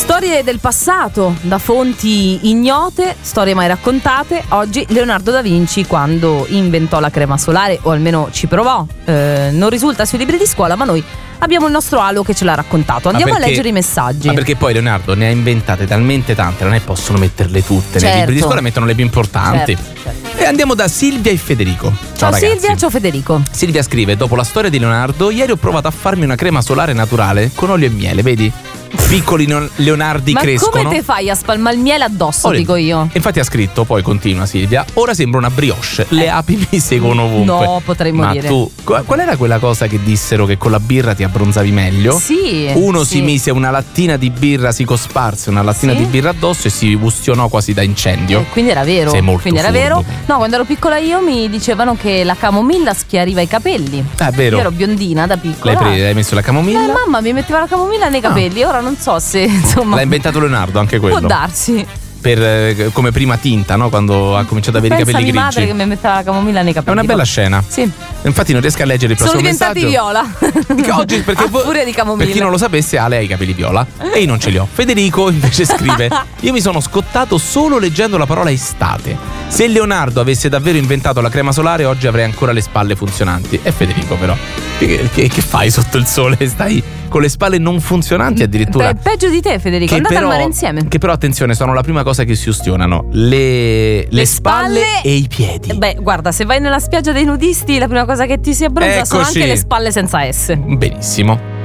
Storie del passato, da fonti ignote, storie mai raccontate. Oggi Leonardo da Vinci quando inventò la crema solare, o almeno ci provò. Non risulta sui libri di scuola, ma noi abbiamo il nostro alo che ce l'ha raccontato. Andiamo a leggere i messaggi. Ma perché poi Leonardo ne ha inventate talmente tante, non è possono metterle tutte. Certo. Nei libri di scuola mettono le più importanti. Certo. E andiamo da Silvia e Federico. Ciao ragazzi. Silvia, ciao Federico. Silvia scrive: dopo la storia di Leonardo, ieri ho provato a farmi una crema solare naturale con olio e miele, vedi? Piccoli Leonardi Ma crescono. come te fai a spalmare il miele addosso, dico io? Infatti ha scritto, poi continua Silvia: ora sembra una brioche, le api mi seguono ovunque. No, potrei morire. Ma tu, qual era quella cosa che dissero che con la birra ti abbronzavi meglio? Sì. Uno si mise una lattina di birra, si cosparse una lattina di birra addosso e si ustionò quasi da incendio. Quindi era vero. Sei molto Quindi era furbo. vero. No, quando ero piccola io mi dicevano che la camomilla schiariva i capelli. È vero. Io ero biondina da piccola. Hai messo la camomilla? Mamma mi metteva la camomilla nei capelli. Ora non so se insomma. L'ha inventato Leonardo anche quello. Può darsi. Come prima tinta, no? Quando ha cominciato ad avere i capelli Pensa di grigi. madre che mi metteva la camomilla nei capelli. È una bella scena. Sì. Infatti non riesco a leggere il Sono prossimo diventati messaggio. viola. Oggi perché a furia di camomilla. per chi non lo sapesse, Ale ha i capelli viola e io non ce li ho. Federico invece scrive: io mi sono scottato solo leggendo la parola estate. Se Leonardo avesse davvero inventato la crema solare, oggi avrei ancora le spalle funzionanti. E Federico però che fai sotto il sole? Stai con le spalle non funzionanti addirittura. È peggio di te, Federico. Andate al mare insieme. Che però attenzione, sono la prima cosa che si ustionano le spalle e i piedi. Beh, guarda, se vai nella spiaggia dei nudisti, la prima cosa che ti si abbronza sono Eccoci. anche le spalle senza S. Benissimo.